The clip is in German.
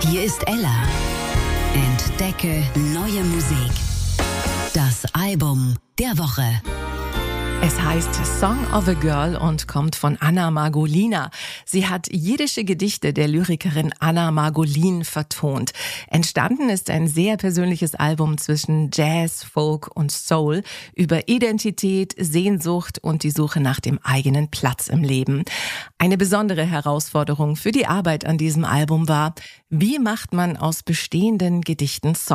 Hier ist Ella. Entdecke neue Musik. Das Album der Woche. Es heißt Song of a Girl und kommt von Anna Margolina. Sie hat jiddische Gedichte der Lyrikerin Anna Margolin vertont. Entstanden ist ein sehr persönliches Album zwischen Jazz, Folk und Soul über Identität, Sehnsucht und die Suche nach dem eigenen Platz im Leben. Eine besondere Herausforderung für die Arbeit an diesem Album war, wie macht man aus bestehenden Gedichten Songs?